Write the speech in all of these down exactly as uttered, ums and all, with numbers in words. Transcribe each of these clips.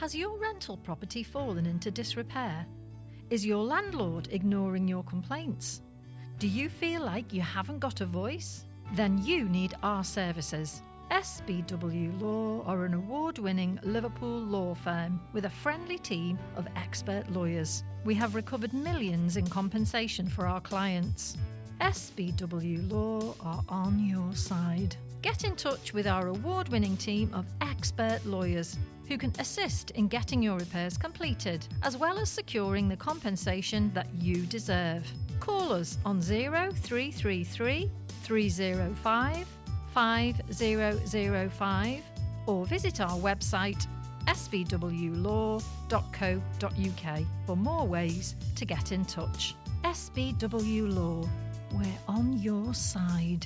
Has your rental property fallen into disrepair? Is your landlord ignoring your complaints? Do you feel like you haven't got a voice? Then you need our services. S B W Law are an award-winning Liverpool law firm with a friendly team of expert lawyers. We have recovered millions in compensation for our clients. S B W Law are on your side. Get in touch with our award-winning team of expert lawyers who can assist in getting your repairs completed, as well as securing the compensation that you deserve. Call us on zero three three three, three zero five, five zero zero five or visit our website s b w law dot co dot u k for more ways to get in touch. S B W Law, we're on your side.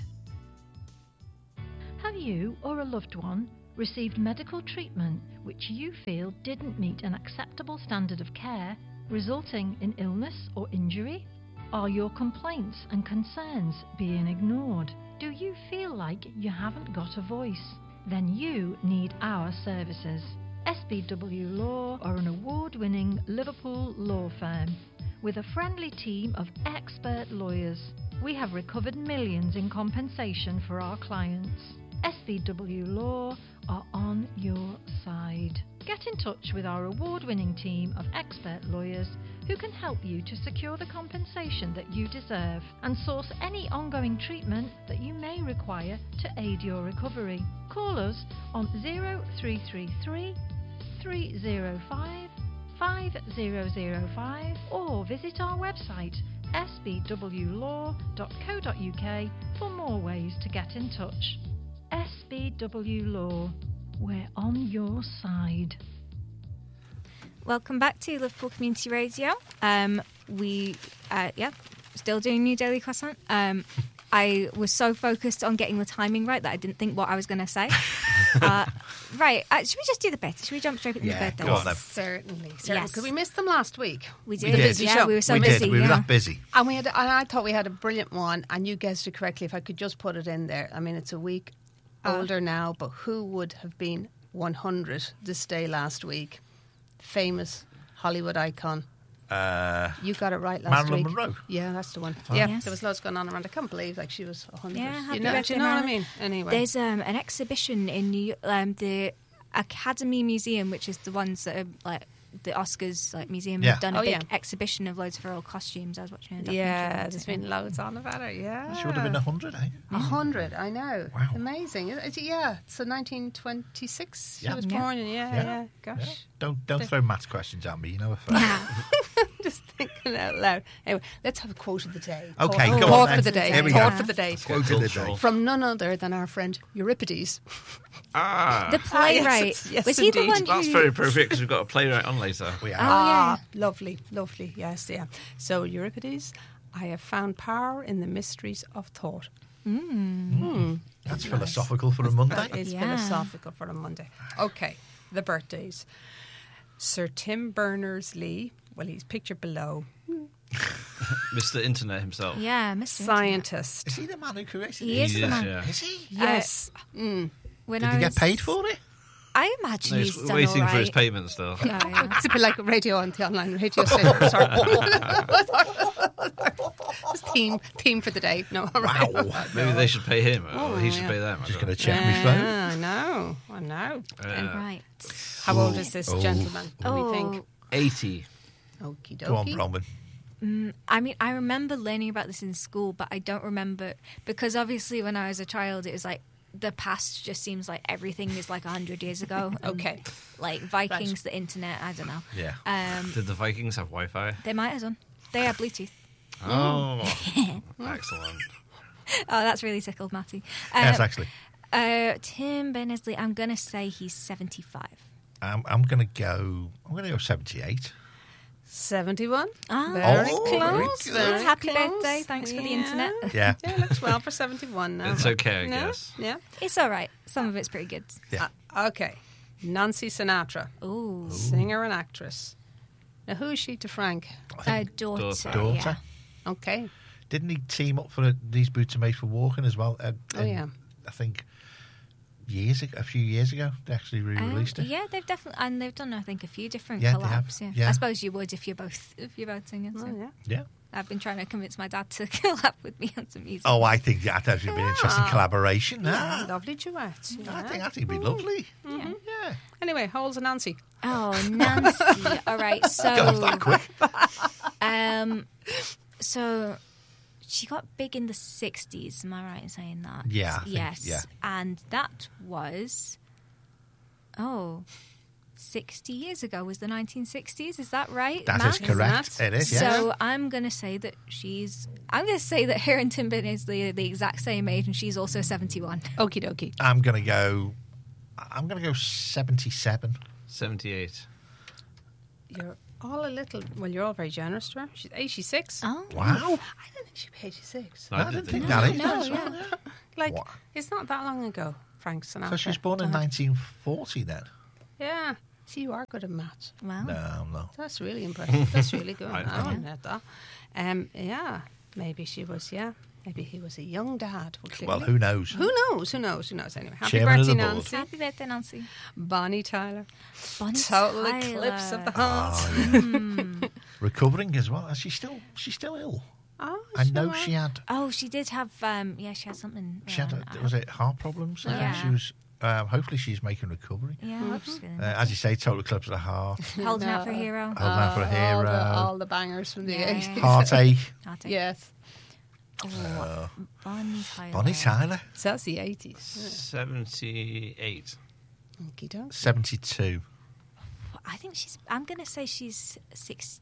Have you or a loved one received medical treatment which you feel didn't meet an acceptable standard of care, resulting in illness or injury? Are your complaints and concerns being ignored? Do you feel like you haven't got a voice? Then you need our services. S B W Law are an award-winning Liverpool law firm with a friendly team of expert lawyers. We have recovered millions in compensation for our clients. S B W Law are on your side. Get in touch with our award-winning team of expert lawyers who can help you to secure the compensation that you deserve and source any ongoing treatment that you may require to aid your recovery. Call us on zero three three three, three zero five, five zero zero five or visit our website s b w law dot co dot u k for more ways to get in touch. S B W Law, we're on your side. Welcome back to Liverpool Community Radio. Um, we, uh, yeah, still doing New Daily Croissant. Um, I was so focused on getting the timing right that I didn't think what I was going to say. uh, right, uh, should we just do the bit? Should we jump straight into yeah, the birthdays? go on then. Certainly, certainly. Yes. Because we missed them last week. We did, We did. Busy yeah, show. we were so we busy. did. We were yeah. that busy. And we had, and I thought we had a brilliant one, and you guessed it correctly. If I could just put it in there, I mean, it's a week older now, but who would have been one hundred this day last week? Famous Hollywood icon. Uh, You got it right last Marilyn week. Monroe. Yeah, that's the one. Oh. Yeah, Yes. there was loads going on around. I can't believe like she was one hundred. Yeah, happy you know, do birthday, you know what I Marilyn. mean? Anyway, There's um, an exhibition in New um, the Academy Museum, which is the ones that are like the Oscars like museum Yeah. have done a Oh, big yeah. exhibition of loads of her old costumes. I was watching a documentary yeah, about there's it. been loads on about it. Yeah, She would have been one hundred, eh? A hundred, I know. Wow. Amazing. Is it- Yeah, so nineteen twenty-six she Yeah. was Yeah. born in, yeah, Yeah. yeah, gosh. Yeah. Don't don't The- throw maths questions at me, you know. If, uh, Yeah. Just thinking out loud. Anyway, let's have a quote of the day. Okay, Thought, go thought on for then. the day. Here we Thought go. for the day. Quote of the day. From none other than our friend Euripides. Ah, The playwright. yes, yes, was he the indeed. one that's who... very appropriate because we've got a playwright on later. We are. Oh, Ah, yeah. lovely, lovely. Yes, yeah. So Euripides, I have found power in the mysteries of thought. That's philosophical for a Monday. That is Yeah. philosophical for a Monday. Okay, the birthdays. Sir Tim Berners-Lee, well, he's pictured below. Mister Internet himself. Yeah, Mister Scientist. Is he the man who created He it? is He the is, man. yeah. Is he? Yes. Mm. When Did I he get was- paid for it? I imagine No, he's he's done waiting all for his right. payment still. Oh, yeah. It's a bit like radio on the online radio station. Sorry. It's theme, theme for the day. No, all right. Wow. Maybe they should pay him, or Oh, he should yeah. pay them. I Just don't going to check Yeah, my phone. I know. I know. know. Uh, Right. How old is this Oh. gentleman? Do Oh, we think? eighty. Okie Go on, dokie. Bronwyn. Mm, I mean, I remember learning about this in school, but I don't remember because obviously when I was a child, it was like the past just seems like everything is like a hundred years ago. and, Okay. like Vikings, the internet. I don't know. Yeah. Um, Did the Vikings have Wi-Fi? they might have done. They have Bluetooth. Oh, excellent. Oh, that's really tickled Matty. Uh, Yes, actually. uh, Tim Berners-Lee. I'm gonna say he's seventy-five. I'm, I'm going to go. I'm going to go seventy-eight. seventy-one. Ah, Very Oh, close. very Very good. happy close. birthday! Thanks for the Yeah. internet. Yeah. Yeah, looks well for seventy-one now. It's okay, I No? guess. Yeah. It's all right. Some of it's pretty good. Yeah. Uh, okay. Nancy Sinatra, Ooh, singer and actress. Now, who is she to Frank? I uh, think daughter. daughter. daughter. Yeah. Okay. Didn't he team up for a, These Boots Are Made for Walking as well? Uh, Oh, and yeah. I think years ago, a few years ago. They actually Um, re-released it. Yeah, they've definitely, and they've done, I think, a few different Yeah, they have. collabs. Yeah. Yeah. I suppose you would if you're both if you're both singers. Oh, so. yeah. Yeah. I've been trying to convince my dad to collab with me on some music. Oh, I think that would be an interesting Yeah. collaboration. Yeah, Ah, lovely duet. I yeah. think I think it'd be lovely. Yeah. Yeah. Anyway, Holes and Nancy. Oh, Nancy. All right, Goes that so quick. um, so she got big in the sixties. Am I right in saying that? Yeah, I think- yes. yeah. And that was oh. sixty years ago was the nineteen sixties. Is that right? That Matt? is correct. That- It is. Yeah. So I'm going to say that she's. I'm going to say that her and Tim Berners-Lee are the exact same age, and she's also seventy-one. Okie dokie. I'm gonna go. I'm gonna go seventy-seven. seventy-eight. You're all a little. Well, you're all very generous to her. She's eighty-six. Oh, Wow. I didn't think she'd be eighty-six. No, I I didn't didn't think think that no, either. no, yeah. Like, What? it's not that long ago, Frank Sinatra. So she's born in died. nineteen forty then. Yeah. See, you are good at maths. Wow. No, no. That's really impressive. That's really good. I I know. wouldn't have that. Um, yeah. Maybe she was, yeah. Maybe he was a young dad. Well, clearly. Well, who knows? Who knows? Who knows? Who knows? Anyway, happy Chairman of birthday, the board. Nancy. Happy birthday, Nancy. Bonnie Tyler. Bonnie Total Tyler. eclipse of the heart. Oh, yeah. Recovering as well. She's still she's still ill. Oh, I know sure. she had Oh, she did have. Um, yeah, she had something. she had um, a, was it heart problems? Uh, Yeah. She was. Um, hopefully, she's making recovery. Yeah, I hope she's feeling Uh, as you say, total eclipse of the heart, holding out No. for a hero. holding out for a all, hero, the, all the bangers from the Yeah. eighties. heartache. Heartache. Yes. Oh, Bonnie Tyler. Bonnie Tyler, So that's the eighties. seventy-eight. Okie doke. seventy-two. I think she's. I'm going to say she's six,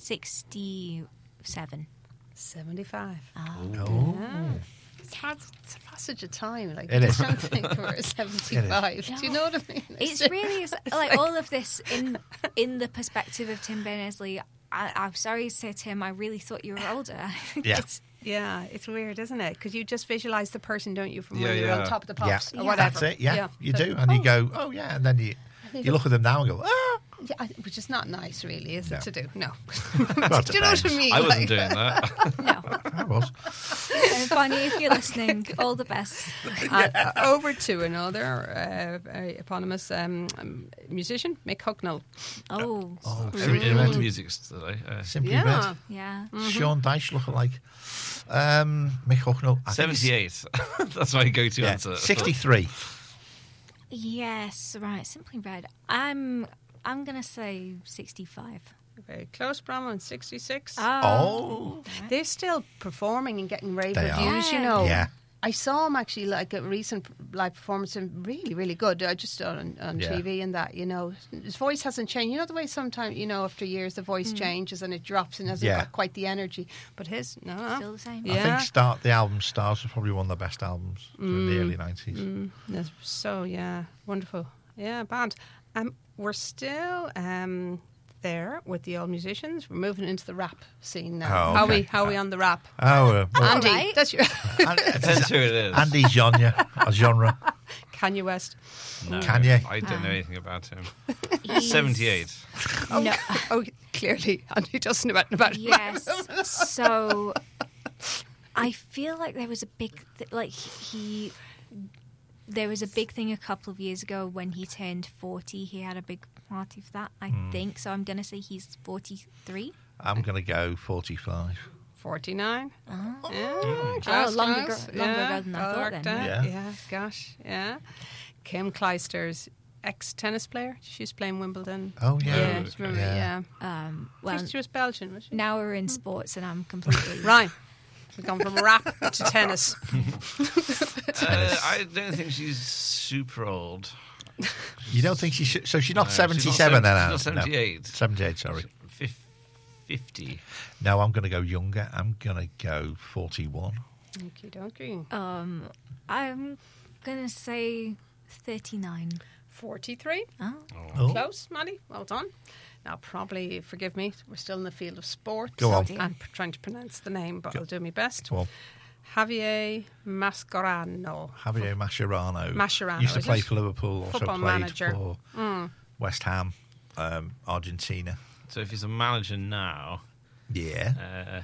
sixty-seven. seventy-five. Oh, Yeah. It's hard. It's a passage of time. Like, It I is. don't think we're seventy-five. Do you know what I mean? It's really is- like all of this in in the perspective of Tim Berners-Lee. I, I'm sorry to say, Tim, I really thought you were older. Yeah. It's, yeah, it's weird, isn't it? Because you just visualize the person, don't you, from Yeah, when you're yeah. on top of the yeah, pops or Yeah. whatever. that's it. Yeah, you So- do, and you go, oh yeah, and then you you you look at them now and go, ah. Yeah, I- which is not nice, really, is No. it, to do? No. Well, it do you know what I depends. mean? I wasn't Like- doing that. No, I was. uh, Bonnie, if you're listening, all the best. Uh, uh, over to another uh, very eponymous um, um, musician, Mick Hucknall. Oh, Oh, Every, Simply every Red. music's today. Uh, Simply Yeah. Red. yeah. Sean Dyche look alike. Um, Mick Hucknall. I think he's- seventy-eight. That's my go-to Yeah, answer. sixty-three. Yes, right. Simply Red. I'm. I'm gonna say sixty-five. Very close, Bronwyn, sixty-six. Oh. They're still performing and getting rave They are. reviews, you Yeah. know. Yeah. I saw him actually like a recent live performance and really, really good. I just saw it on, on Yeah. T V and that, you know. His voice hasn't changed. You know the way sometimes, you know, after years the voice changes and it drops and hasn't Yeah. got quite the energy. But his, no. Still the same. Yeah. I think Start the album Stars was probably one of the best albums in the early nineties. Mm, that's so, yeah, wonderful. Yeah, band. Um, we're still um, there with the old musicians. We're moving into the rap scene now. Oh, How okay. we how we on the rap? Oh, uh, well, Andy, right. that's your Depends who it is. Andy's genre, a genre. Kanye West. No, Kanye. I don't know anything about him. He's- seventy-eight. No. Oh, clearly, Andy doesn't know anything about Yes. So I feel like there was a big, th- like he, there was a big thing a couple of years ago when he turned forty. He had a big party for that, I think. So I'm going to say he's forty-three. I'm going to go forty-five. forty-nine. Oh. Yeah, Oh, close, longer close. ago- longer yeah. ago than I well thought worked then. out. Yeah. Yeah, gosh, yeah. Kim Clijsters, ex-tennis player. She was playing Wimbledon. Oh, yeah. Yeah, do you remember? Yeah. Yeah. Um, well, Well, she was Belgian, was she? now we're in sports and I'm completely Right. We've gone from rap to tennis. Uh, I don't think she's super old. You don't think she should? So she's not No, she's seventy-seven not then? sev- Anne? she's not seventy-eight. No. seventy-eight, sorry. Fif- fifty. No, I'm going to go younger. I'm going to go forty-one. Okie dokie. Um, I'm gonna say thirty-nine. forty-three. Oh, Oh. Close, Maddie. Well done. Now, probably, forgive me, we're still in the field of sports. Go on. dear. I'm p- trying to pronounce the name, but Go- I'll do my best. Well, Javier Mascherano. Javier Mascherano. Mascherano, Used to is play it? for Liverpool, also Football played manager. for Mm. West Ham, um, Argentina. So if he's a manager now, Yeah. uh,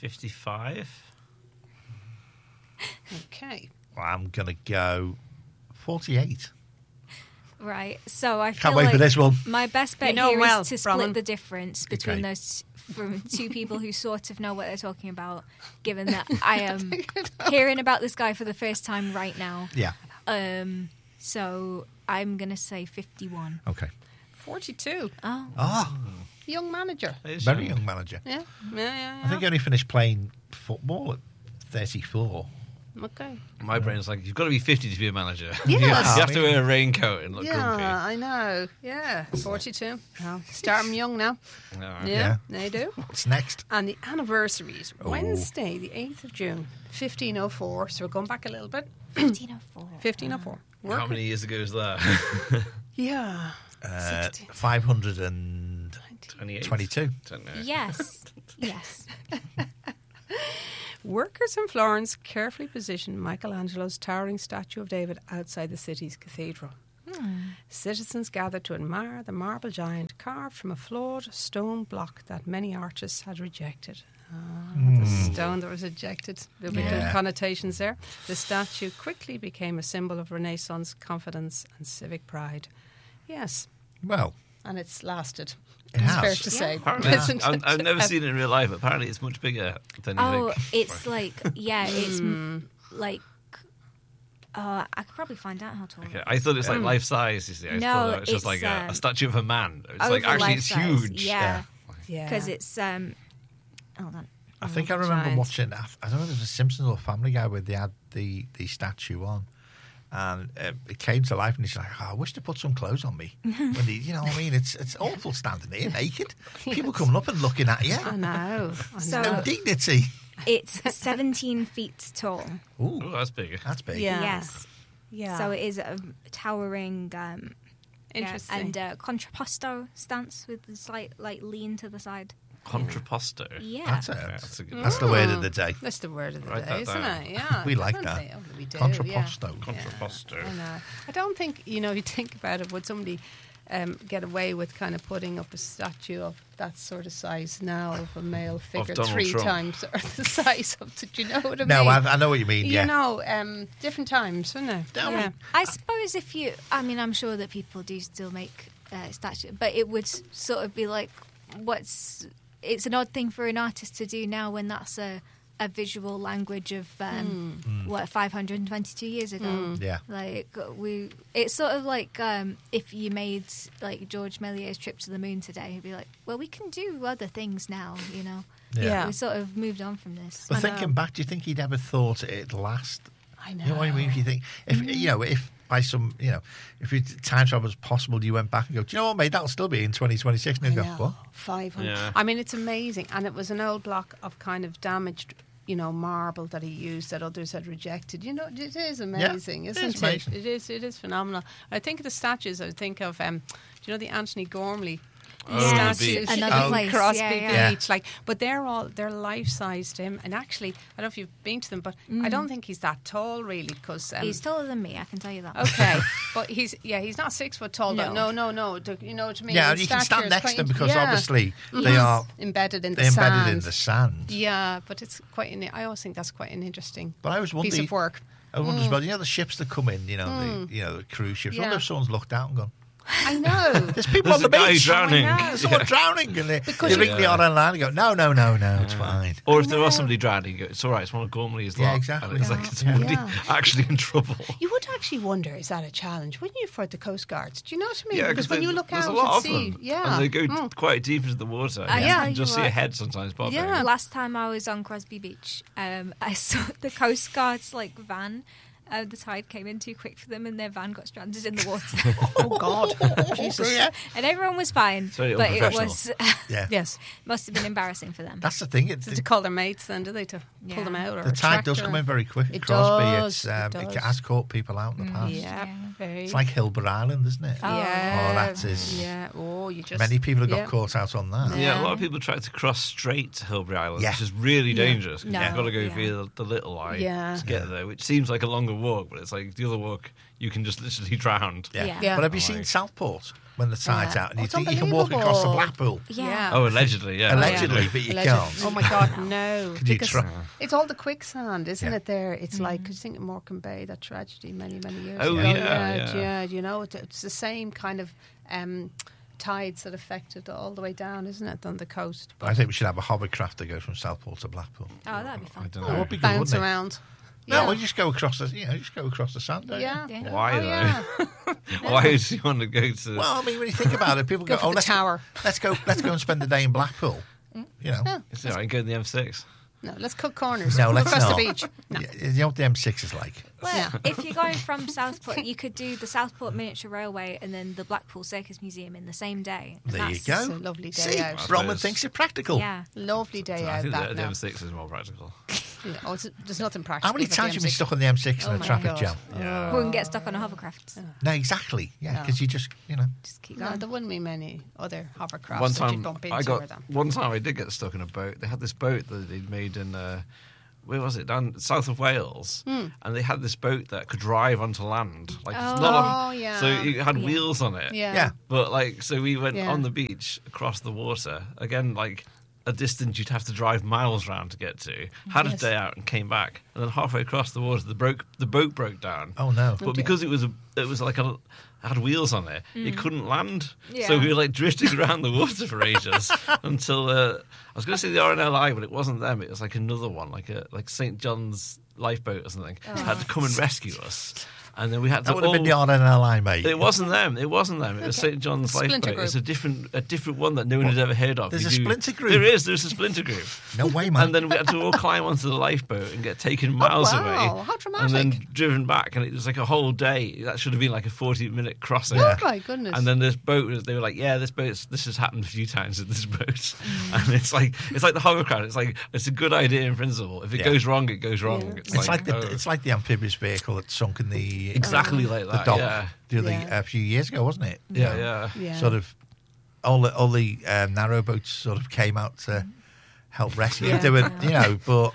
fifty-five. Okay. Well, I'm going to go forty-eight. Right. So I feel Can't wait like for this one. my best bet You know here well, is to split Bronwyn. the difference between Okay. those from two people who sort of know what they're talking about, given that I am hearing about this guy for the first time right now. Yeah. Um, so I'm going to say fifty-one. Okay. forty-two. Oh. Ah, Young manager. It's very young. young manager. Yeah. Yeah, yeah, yeah. I think he only finished playing football at thirty-four. Okay. My brain's like, you've got to be fifty to be a manager. Yes. you I have to mean- wear a raincoat and look Yeah, grumpy. I know. Yeah, forty-two. Well, start them young now. All right. Yeah, Yeah. they do. What's next? And the anniversaries, Oh. Wednesday, the eighth of June, fifteen oh four. So we're going back a little bit. fifteen oh four. fifteen oh four. How many years ago is that? Yeah. Uh, sixty. five hundred and twenty-eight. twenty-two. Don't know. Yes. Yes. Workers in Florence carefully positioned Michelangelo's towering statue of David outside the city's cathedral. Citizens gathered to admire the marble giant carved from a flawed stone block that many artists had rejected. Ah, the stone that was ejected. Biblical Yeah. connotations there. The statue quickly became a symbol of Renaissance confidence and civic pride. Yes, Well, and it's lasted. It it's has. fair to Yeah. say. Apparently, it's- Isn't I've, it? I've never Uh, seen it in real life, but apparently it's much bigger than you Oh, think. it's like, yeah, it's m like, uh, I could probably find out how tall Okay, it I is. thought it's like life size. You see, I No, thought it was just it's, like a, um, a statue of a man. It's Over like actually life it's size, huge. Yeah, Yeah. because it's, um, hold on. I think I Marble remember giant. watching. I don't know if it was a Simpsons or Family Guy where they had the, the statue on, and uh, it came to life. And he's like, oh, "I wish to put some clothes on me." When he, you know, what I mean, it's it's awful standing there naked. People coming up and looking at you. I know. I So- know. No dignity. It's seventeen feet tall. Ooh, Oh, that's big. that's big. Yeah. Yes. Yeah. So it is a towering, um, yeah, Interesting. and uh, contrapposto stance with the slight like lean to the side. Contrapposto. Yeah. That's it. Yeah, that's a good That's the word of the day. That's the word of the Write day, that isn't down. it? Yeah. We like that. definitely. Oh, we do, Contrapposto. yeah. Contrapposto. Yeah, I know. I don't think, you know, you think about it, would somebody um, get away with kind of putting up a statue of that sort of size now of a male figure Donald three Trump. times or the size of, did you know what I No, mean? I, I know what you mean. You Yeah. know, um, different times, isn't it? Don't Yeah. I suppose if you, I mean, I'm sure that people do still make uh, statues, but it would sort of be like, what's, it's an odd thing for an artist to do now when that's a, a visual language of, um, what, five hundred twenty-two years ago. Yeah. Like, we, it's sort of like um, if you made, like, George Mélier's Trip to the Moon today, you'd be like, well, we can do other things now, you know. Yeah. We sort of moved on from this. But I thinking know. back, do you think he'd ever thought it'd last? I know. You know what I mean? If you think, if you know, if by some, you know, if you, time travel was possible, you went back and go, do you know what, mate? That'll still be in twenty twenty-six. And I you go, know. what? five hundred. Yeah. I mean, it's amazing. And it was an old block of kind of damaged, you know, marble that he used that others had rejected. You know, it is amazing, it isn't is it? amazing. It is. It is phenomenal. I think of the statues. I think of, um, do you know the Anthony Gormley? Oh, the statues beach. Another Oh. place. Crosby yeah, yeah. Beach, like, but they're all they're life size to him. And actually, I don't know if you've been to them, but I don't think he's that tall, really, because um, He's taller than me, I can tell you that. okay, but he's yeah, he's not six foot tall. But No. no, no, no. the- You know what I mean? Yeah, His and you can stature stand is next quite to them in- because yeah. obviously they He's are embedded in the they're sand. embedded in the sand. Yeah, but it's quite. An, I always think that's quite an interesting But I was wondering, piece of work. I wonder as well. You know the ships that come in, you know, the you know the cruise ships. I wonder Yeah. if someone's looked out and gone, I know. "There's people There's on the a guy beach drowning." I know. There's someone drowning," and they, Because they you- ring the odd line and go, "No, no, no, no, it's fine." Or if there was somebody drowning, you go, it's all right, it's one of Gormley's Yeah, lot. exactly. And it's like, Yeah. it's somebody Yeah. actually in trouble. You would actually wonder, is that a challenge, wouldn't you, for the Coast Guards? Do you know what I mean? Yeah, because when they- you look there's out a lot and of see, them. yeah, And they go Mm. quite deep into the water. I You tell can you just see a what. head sometimes bobbing. Yeah. Last time I was on Crosby Beach, um, I saw the Coast Guard's like van. Uh, the tide came in too quick for them, and their van got stranded in the water. Oh God, Jesus. Yeah. And everyone was fine, very but it unprofessional. was Yeah, Yes. must have been embarrassing for them. that's the thing. It, So to call their mates then, do they, to Yeah. pull them out? Or the tide does tractor? come in very quick. It Crosby, does, it's, it um, does. it has caught people out in the past. Yeah, Yeah. very. It's like Hilbert Island, isn't it? Oh. yeah. Oh, that is- Yeah. Oh, you just. Many people have got yeah. caught out on that. Yeah, a lot Yeah. of people try to cross straight to Hilbury Island, Yeah. which is really Yeah. dangerous. 'Cause No, you've got to go yeah. via the, the little eye Yeah. to get there, which seems like a longer walk, but it's like the other walk, you can just literally drown. Yeah. Yeah. Yeah. But have you Like- seen Southport? when the tide's Yeah. out, and Oh, you it's think you can walk across the unbelievable. Blackpool. Yeah. Oh, allegedly, yeah. Allegedly, Yeah. but you Allegedly. can't. Oh my God, no! Could you Because try? it's all the quicksand, isn't Yeah. it? There, it's like, cause you think of Morecambe Bay, that tragedy many, many years Oh, ago. yeah, yeah, yeah. You know, it's, it's the same kind of um, tides that affected all the way down, isn't it, on the coast? I think we should have a hovercraft that goes from Southport to Blackpool. Oh, that'd be fun. I don't That know. would be good, Bounce wouldn't it? around. No, Yeah. we just go across the, you know, just go across the sand. Don't you? Yeah. Yeah. Why, Oh, though? yeah. Why does he want to go to... Well, I mean, when you think about it, people Go go, for "Oh, the let's tower." let's go, let's go and spend the day in Blackpool." You know, Yeah. It's all right, go to the M six. No, let's cut corners. no, let's across not. the beach. No. Yeah, you know what the M six is like. Well, Yeah. if you're going from Southport, you could do the Southport Miniature Railway and then the Blackpool Circus Museum in the same day. And There you that's- go. It's a lovely day See, out. Bronwyn suppose. thinks it's practical. Yeah. Lovely day I out. think That the, the now. M six is more practical. Yeah. Oh, it's, there's nothing practical. How many about times the have you been M six. stuck on the M six in Oh a my traffic God. jam? Yeah. Wouldn't get stuck on a hovercraft. No, exactly. Yeah, because you just, you know. Just keep No, going. there wouldn't be many other hovercrafts One that you'd time, bump into I got or them. one time I did get stuck in a boat. They had this boat that they'd made in uh, where was it? Down south of Wales, and they had this boat that could drive onto land. Like it's Oh. not on- Oh, yeah. So it had Yeah. wheels on it. Yeah. Yeah. But like, so we went Yeah. on the beach across the water again, like a distance you'd have to drive miles round to get to. Had Yes. a day out and came back, and then halfway across the water, the broke the boat broke down. Oh no. But because it was a, it was like a had wheels on it, it couldn't land. So Yeah. we were like drifting around the water for ages until uh, I was going to say the R N L I, but it wasn't them. It was like another one, like a like Saint John's lifeboat or something. Had to come and rescue us, and then we had to. That would have been the all- R N L I, mate. It wasn't them. It wasn't them. It was Saint John's Splinter lifeboat. group. It's a different, a different one that no one had ever heard of. There's We a do- splinter group? There is. There's a splinter group. No way, man. And then we had to all climb onto the lifeboat and get taken miles wow. away. How And then dramatic. driven back, and it was like a whole day. That should have been like a forty-minute crossing. Yeah. Oh my goodness. And then this boat, was- they were like, "Yeah, this boat, this has happened a few times with this boat." Mm. And it's like, it's like the hovercraft. It's like, it's a good idea in principle. If it Yeah. goes wrong, it goes wrong. Yeah. It's, It's like the oh, it's like the amphibious vehicle that sunk in the exactly uh, like the that. dock Yeah, the other Yeah. a few years ago, wasn't it? yeah, You know, yeah. yeah. Sort of all the all the um, narrow boats sort of came out to help rescue. Yeah. They were, you know, but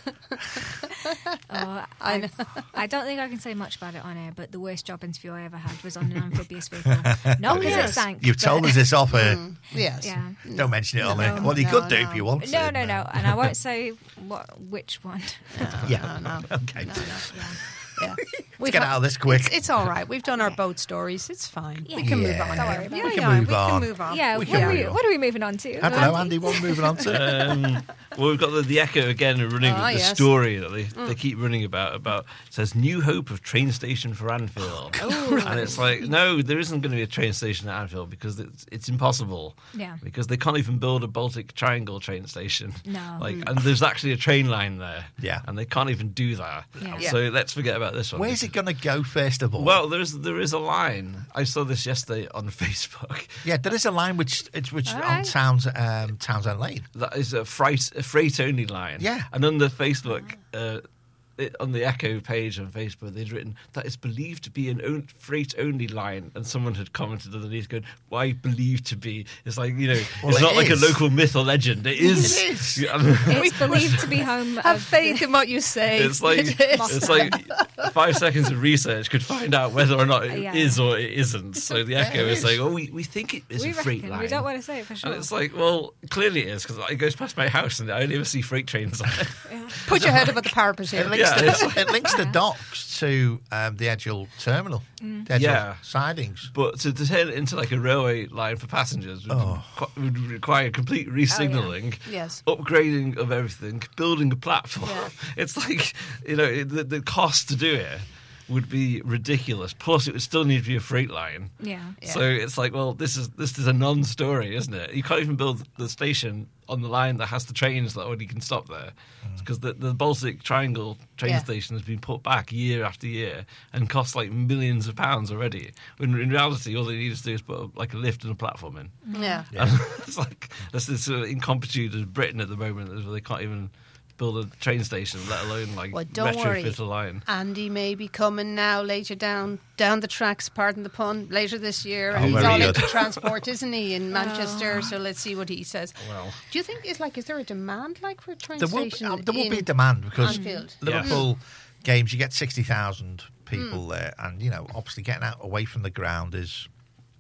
Oh, I I, know. I don't think I can say much about it on air, but the worst job interview I ever had was on an amphibious vehicle. Not because yes. it sank. you've told but- us this off air. Mm, yes. Yeah. Don't mention it on No, there. Well, you no, could do no. if you want to. No, no, no. And I won't say what which one. Yeah. No, no. Okay. No, no. Yeah. Yeah. Let's get out of this quick. It's, it's all right. We've done our boat stories. It's fine. We can move Yeah. on. Don't now. worry about yeah, it. We can yeah, move we on. can move on. Yeah, We what can are, we, move on. what are we moving on to? I don't know, Andy. What are we moving on to? Um, well, we've got the, the Echo again running Ah, the yes. story that they, they keep running about. About it says new hope of train station for Anfield, and it's like no, there isn't going to be a train station at Anfield because it's, it's impossible. Yeah. because they can't even build a Baltic Triangle train station. No. like, and there's actually a train line there. Yeah. and they can't even do that. Yeah. Yeah. So let's forget about this one. Where's it going to go first of all? Well, there's there is a line. I saw this yesterday on Facebook. yeah, there is a line which it's which All on right. Towns um, Townsend Lane. That is a freight a freight only line. Yeah. And on the Facebook, uh, it, on the Echo page on Facebook, they'd written that it's believed to be an own, freight only line, and someone had commented underneath, going, "Why believed to be?" It's like you know, Well, it's it not like a is. local myth or legend. It is. It is. Yeah. It's believed to be home Have of faith in what you say. It's like It is. it's like five seconds of research could find out whether or not it Yeah. is or it isn't. So the Echo it is is. saying, "Oh, we, we think it is we a freight reckon. line." We don't want to say it for sure. and it's like, well, clearly it is because it goes past my house and I only ever see freight trains on it. Put your head above the parapet It here. links, Yeah, the, it's- it links the docks to um, the Edgell terminal, Mm. the Edgell Yeah. sidings. But to, to turn it into like a railway line for passengers would, Oh. qu- would require complete re-signalling, Yes. upgrading of everything, building a platform. Yeah. It's like, you know, it- the, the cost to do it would be ridiculous. Plus, it would still need to be a freight line. yeah. Yeah. So it's like, well, this is this is a non-story, isn't it? You can't even build the station on the line that has the trains that already can stop there, because the, the Baltic Triangle train Yeah. station has been put back year after year and costs like millions of pounds already. When in reality, all they need to do is put a, like a lift and a platform in. Yeah. And it's like that's this sort of incompetence of Britain at the moment, is where they can't even build a train station, let alone like Well, don't worry. retrofit a line. Andy may be coming now later down down the tracks, pardon the pun, later this year. Oh, And he's very all good. into transport, isn't he, in Manchester? So let's see what he says. Well, Do you think is like is there a demand like for a train There will, be, station? uh, there will in be demand because Anfield? Liverpool games, you get sixty thousand people Hmm. there, and you know, obviously getting out away from the ground is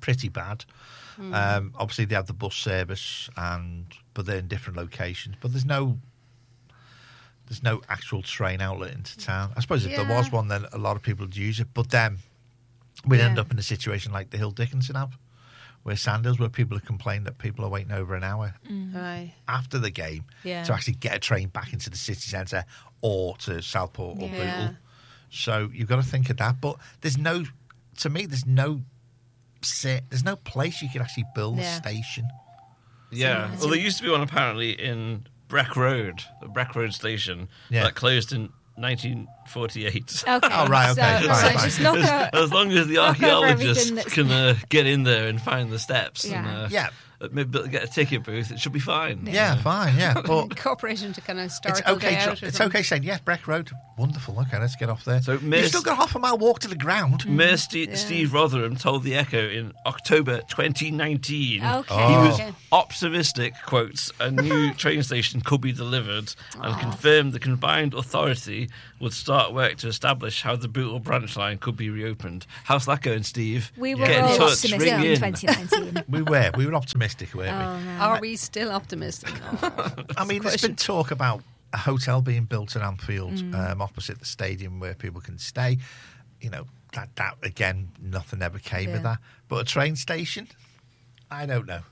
pretty bad. Um, obviously, they have the bus service, and but they're in different locations. But there's no there's no actual train outlet into town. I suppose if Yeah. there was one, then a lot of people would use it. But then we'd end Yeah. up in a situation like the Hill Dickinson have, where Sandhills, where people have complained that people are waiting over an hour Right. after the game Yeah. to actually get a train back into the city centre or to Southport or Yeah. Bootle. So you've got to think of that. But there's no, to me, there's no set, there's no place you could actually build Yeah. a station. Yeah. Well, there used to be one apparently in Breck Road, the Breck Road station, Yeah. that closed in nineteen forty-eight. Okay. Oh, right, okay, So, fine, so fine. just knock out. As long as the Knock over archaeologists everything that's- can uh, get in there and find the steps and Yeah. uh, Yeah. maybe get a ticket booth, it should be fine. Yeah, fine, yeah. But Incorporation to kind of it's historical okay. day tr- out or It's something. okay saying, yeah, Breck Road, wonderful. Okay, let's get off there. So You've Miss- still got half a mile walk to the ground. Mayor Ste- Yeah. Steve Rotherham told the Echo in October twenty nineteen Okay. Oh. he was Okay. optimistic, quotes, a new train station could be delivered, and confirmed the combined authority would start work to establish how the Bootle branch line could be reopened. How's that going, Steve? We were Get in all touch, optimistic ring in in. twenty nineteen. We were. We were optimistic, weren't we? Oh, no. Are we still optimistic? I mean, there's been talk about a hotel being built at Anfield, Mm. um, opposite the stadium, where people can stay. You know, that that again, nothing ever came Yeah. of that. But a train station, I don't know.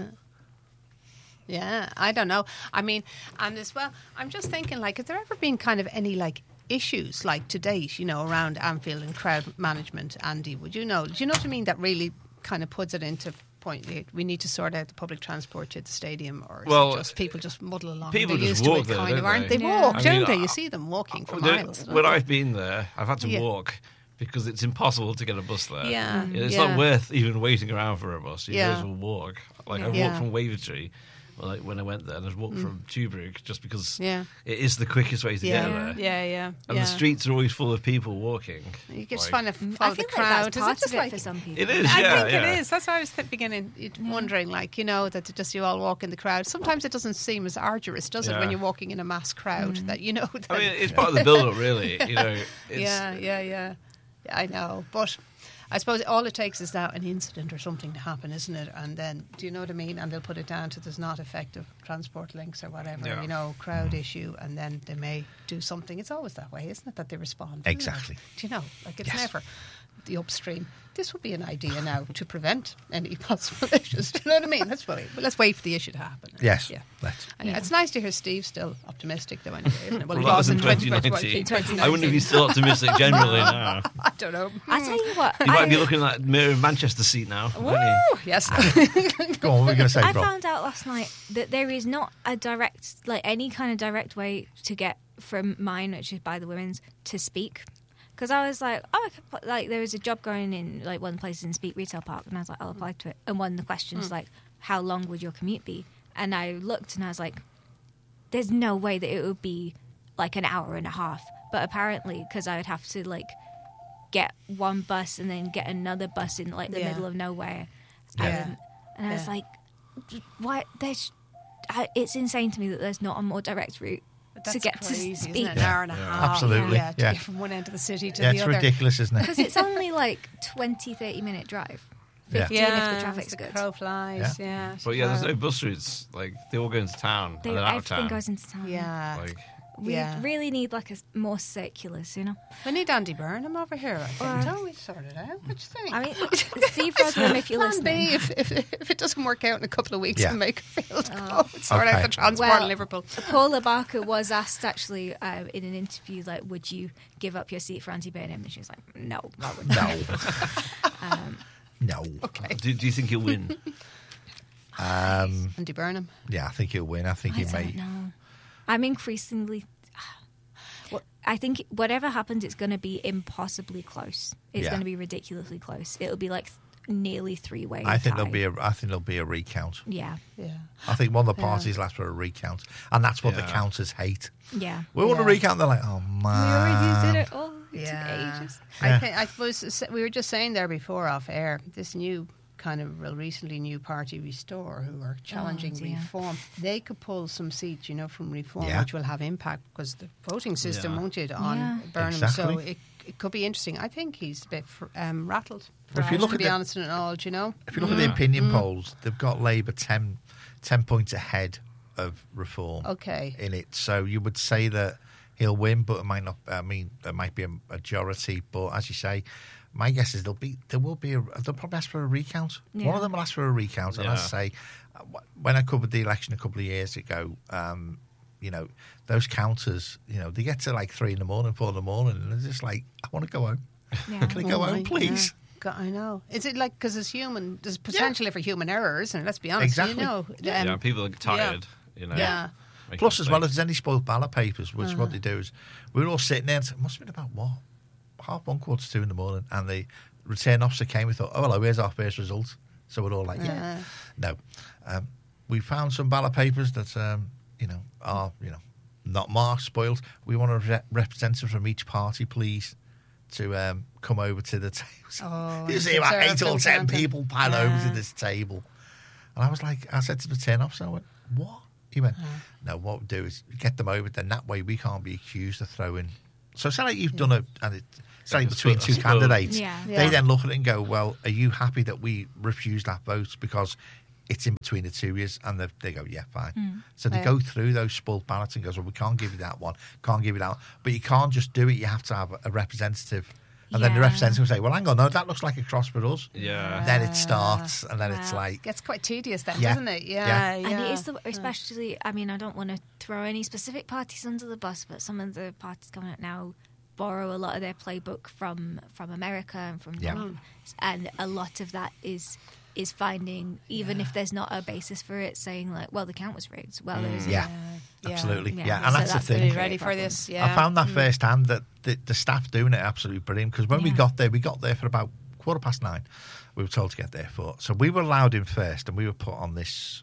Yeah, I don't know. I mean, and as well, I'm just thinking, like, has there ever been kind of any, like, issues, like, to date, you know, around Anfield and crowd management, Andy? Would you know? Do you know what I mean? That really kind of puts it into point. We need to sort out the public transport to the stadium, or is Well, it just people just muddle along? people They're just used walk to there, it, kind don't of, aren't they? they? Yeah. Walk, I don't mean, they? I- You see them walking for The- miles. don't when they? I've been there, I've had to Yeah. walk because it's impossible to get a bus there. Yeah, It's yeah. not worth even waiting around for a bus. You Yeah. may as well walk. Like, I Yeah. walked from Wavertree well, like, when I went there, and I walked from Tubruk just because Yeah. it is the quickest way to yeah, get there. yeah, yeah, And yeah. the streets are always full of people walking. You just Like- kind of I follow feel the like crowd. that's Is part it just of it like for some people. It is, I yeah. think yeah. it is. That's why I was th- beginning it- wondering, like, you know, that just you all walk in the crowd. Sometimes it doesn't seem as arduous, does it, Yeah. when you're walking in a mass crowd? Mm. That you know. That, I mean, it's part of the build-up, really. You know, it's, yeah, yeah, yeah, yeah. I know, but I suppose all it takes is now an incident or something to happen, isn't it? And then, do you know what I mean? And they'll put it down to there's not effective transport links or whatever, Yeah. you know, crowd issue, and then they may do something. It's always that way, isn't it? That they respond. isn't it? Exactly. Do you know? Like it's Yes. never the upstream. This would be an idea now to prevent any possible issues. Do you know what I mean? Let's wait. But let's wait for the issue to happen. Yes. Yeah. Let's. And Yeah. It's nice to hear Steve still optimistic, though. Anyway, isn't it? Well, he that was in twenty twenty nineteen. I wouldn't be still optimistic generally now. I don't know. I tell you what, You might I, be looking at Mirror Manchester seat now, Woo! wouldn't you? Yes. Go on, what were you going to say, I Rob? found out last night that there is not a direct, like any kind of direct way to get from mine, which is by the women's, to Speak. Because I was like, oh, I could put, like there was a job going in like one place in Speak Retail Park, and I was like, I'll apply to it. And one of the questions like, how long would your commute be? And I looked and I was like, there's no way that it would be like an hour and a half. But apparently, because I would have to like get one bus and then get another bus in like the Yeah. middle of nowhere. Yeah. Um, and I was Yeah. like, why? There's, I, it's insane to me that there's not a more direct route That's to get crazy, to isn't Speak. it? An hour and a half. Absolutely, Yeah, to yeah. get from one end of the city to Yeah, the it's other. ridiculous, isn't it? Because it's only like twenty, thirty minute drive. Yeah. fifteen Yeah, if the traffic's the good. crow flies. Yeah. But yeah, there's sure. no bus routes. Like, they all go into town They, and then out of everything town. goes into town. Yeah. Like, We Yeah. really need like a s- more circulars, you know? We need Andy Burnham over here, I think. Or- Don't we sort it out? What do you think? I mean, Steve Rotherham, if you're Plan B, listening. if, if, if it doesn't work out in a couple of weeks Yeah. in Makerfield, go and sort Okay. out the transport Well- in Liverpool. Paula Barker was asked actually uh, in an interview, like, would you give up your seat for Andy Burnham? And she was like, no, I would not. No. No. Okay. do, do you think he'll win? Um, Andy Burnham. yeah, I think he'll win. I think I he don't may. know. I'm increasingly. I think whatever happens, it's going to be impossibly close. It's Yeah. going to be ridiculously close. It'll be like nearly three way. I think tie. there'll be a. I think there'll be a recount. Yeah, Yeah. I think one of the Yeah. parties will ask for a recount, and that's what the Yeah. counters hate. yeah. We want a Yeah. recount. They're like, oh We man. already did it. Oh, it Yeah. took ages. Yeah. I think I suppose we were just saying there before off air, this new kind of real recently new party Restore who are challenging dear. reform. They could pull some seats, you know, from reform, Yeah. which will have impact because the voting system Yeah. won't it on Yeah. Burnham. Exactly. So it, it could be interesting. I think he's a bit fr- um, rattled. Well, if you look to at be the- honest and all, do you know? If you look at the opinion polls, they've got Labour ten, ten points ahead of Reform Okay. in it. So you would say that he'll win, but it might not. I mean, there might be a majority. But as you say, my guess is there'll be there will be a, they'll probably ask for a recount. One Yeah. of them will ask for a recount, and Yeah. as I say, uh, when I covered the election a couple of years ago, um, you know, those counters, you know, they get to like three in the morning, four in the morning, and they're just like, I want to go home. Yeah. Can I go Oh, home, my- please? yeah. God, I know. Is it like because it's human? There's potential for human error, isn't it? Let's be honest. Exactly. You know. yeah, um, people are tired. You know. Yeah. making Plus, as well, if mistakes. there's any spoiled ballot papers, which Uh-huh. what they do is, we were all sitting there, and it must have been about what? Half one, quarter to two in the morning, and the return officer came and thought, oh, hello, here's our first result. So we're all like, yeah. Uh. No. Um, we found some ballot papers that, um, you know, are, you know, not marked, spoiled. We want a re- representative from each party, please, to um, come over to the table. Oh, you see about eight or Conservatives, ten aren't they? people pile over Yeah. to this table. And I was like, I said to the return officer, I went, what? He went, no, what we do is get them over, then that way we can't be accused of throwing. So it's not like you've done a, and it, it's like Like a between sp- two a spoiled- candidates. Yeah. They Yeah. then look at it and go, well, are you happy that we refuse that vote because it's in between the two years? And they, they go, yeah, fine. So they Yeah. go through those spoiled ballots and goes, well, we can't give you that one, can't give you that one. But you can't just do it. You have to have a representative. And then the Yeah. representative will say, well, hang on, no, that looks like a cross for us. Yeah. Then it starts, and then it's Wow. like, Gets quite tedious then, Yeah. doesn't it? Yeah. Yeah. And it is the, especially, I mean, I don't want to throw any specific parties under the bus, but some of the parties coming out now borrow a lot of their playbook from from America and from Yeah. Trump. And a lot of that is is finding, even if there's not a basis for it, saying like, well, the count was rigged. Well, there's yeah, Yeah. absolutely. Yeah. Yeah, and So that's, that's the the thing. Be ready for this? Yeah. I found that firsthand that the, the staff doing it absolutely brilliant because when we Yeah. got there, we got there for about quarter past nine. We were told to get there for. So we were allowed in first and we were put on this,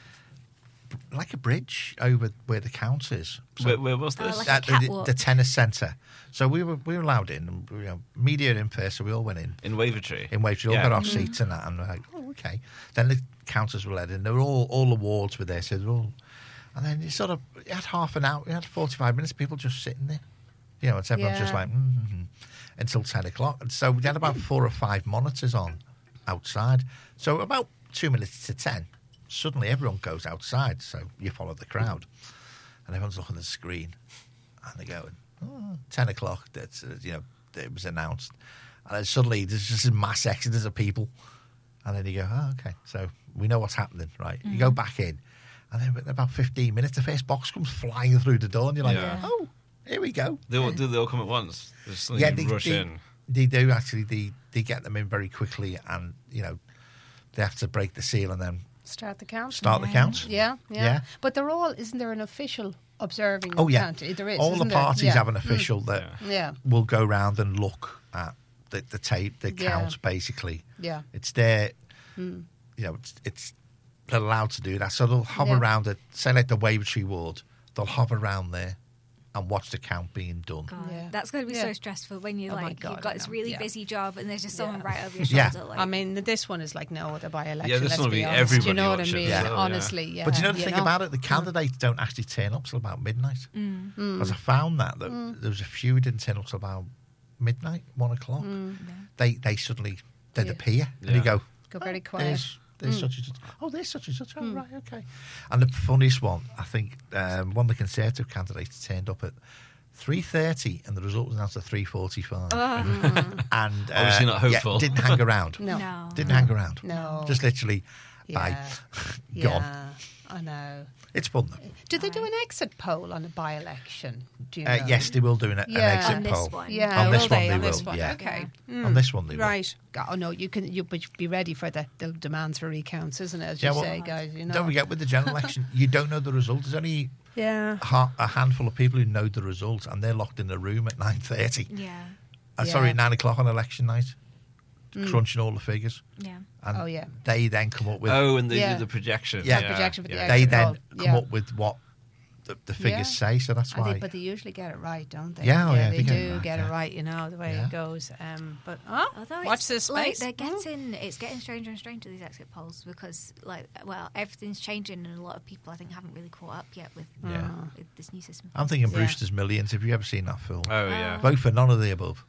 like a bridge over where the count is. So, Where, where was Oh, this? like a at the, catwalk. the tennis centre. So we were we were allowed in, and you know, media in first, so we all went in. In Wavertree. In Waitrose, we all Yeah. got our seats and that, and we're like, oh, okay. Then the counters were led in. They were all all awards were there, so they're all. And then you sort of you had half an hour, you had forty-five minutes, people just sitting there, you know, and everyone's just Yeah. like mm-hmm, until ten o'clock. And so we had about four or five monitors on outside. So about two minutes to ten, suddenly everyone goes outside. So you follow the crowd, and everyone's looking at the screen, and they're going, oh, ten o'clock. That's uh, you know, it was announced, and then suddenly there's just a mass exodus of people, and then you go, oh, okay, so we know what's happening, right? You go back in, and then in about fifteen minutes, the first box comes flying through the door, and you're like, Yeah. oh, here we go. They all, do they all come at once? Just like Yeah, you they, rush they, in. they do actually. They they get them in very quickly, and you know, they have to break the seal and then Start the count. start the Yeah. count. Yeah, yeah, Yeah. But they're all. Isn't there an official observing? Oh yeah, count? There is. all the isn't there? parties Yeah. have an official that Yeah. Yeah. will go round and look at the, the tape, the Yeah. count, basically. Yeah. It's there, you know, it's, it's they're allowed to do that. So they'll hover Yeah. around it, say like the Wavertree ward, they'll hover around there and watch the count being done. God, Yeah. that's going to be Yeah. so stressful when you Oh my like God, you've got I this know. really Yeah. busy job and there's just someone Yeah. right over your Yeah. shoulder. Like, I mean, this one is like no other by-election. Yeah, this let's one will be be honest. You everybody know what I watching mean? as well, yeah. Honestly, yeah. But you know the thing know? about it, the candidates don't actually turn up till about midnight. Mm. Because I found that, that there was a few who didn't turn up till about midnight, one o'clock. They they suddenly they'd Yeah. appear, and Yeah. you go, Go very "Oh, quiet." There's, there's such and such. Oh, there's such and such. Oh, right, okay. And the funniest one, I think, um, one of the Conservative candidates turned up at three thirty, and the result was announced at three forty-five. And uh, Obviously not yeah, hopeful. didn't hang around. No. No. Didn't hang around. No. Just literally, bye, Yeah. gone. Yeah, I know. It's fun though. Do they do an exit poll on a by-election? Do you Uh, know? yes, they will do an, Yeah. an exit On this poll. one. Yeah, On this will one they? they on will, this one. yeah. Okay. On this one they will. Right. God, oh no, you can you but be ready for the, the demands for recounts, isn't it? As Yeah, you well, say, guys. You know. Don't forget, with the general election, you don't know the result. There's only Yeah. ha- a handful of people who know the result, and they're locked in the room at nine thirty. yeah, Uh, Sorry, Yeah. at nine o'clock on election night, crunching all the figures. yeah. And Oh, yeah. they then come up with Oh, and they Yeah. do the projection. Yeah. Yeah, Projection for the yeah. exit. they then poll, come yeah. up with what the, the figures Yeah. say. So that's And why. they, but they usually get it right, don't they? Yeah, oh, yeah, they, they do get it right, get yeah. it right. You know the way Yeah. it goes. Um, but oh, Although watch it's, this like space. they're Mm. getting, it's getting stranger and stranger these exit polls because, like, well, everything's changing and a lot of people I think haven't really caught up yet with, Yeah. uh, with this new system. I'm thinking Yeah. Brewster's Millions. Have you ever seen that film? Oh, yeah. Vote for none of the above. Yeah,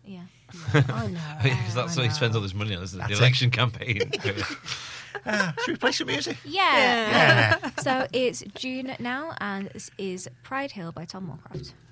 I know. Because that's I what he know. spends all this money on, isn't it? That's The it. election campaign. Ah, should we play some music? Yeah. Yeah. So it's June now, and this is Pride Hill by Tom Moorcroft.